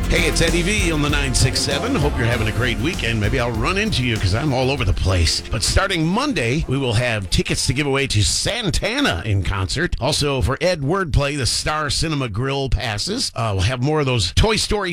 Hey, it's Eddie V on the 967. Hope you're having a great weekend. Maybe I'll run into you because I'm all over the place. But starting Monday, we will have tickets to give away to Santana in concert. Also, for Ed Wordplay, the Star Cinema Grill passes. We'll have more of those Toy Story